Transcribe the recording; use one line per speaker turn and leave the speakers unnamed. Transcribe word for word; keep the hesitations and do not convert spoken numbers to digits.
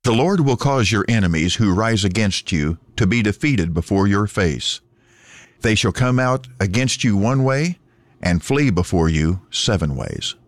The Lord will cause your enemies who rise against you to be defeated before your face. They shall come out against you one way and flee before you seven ways.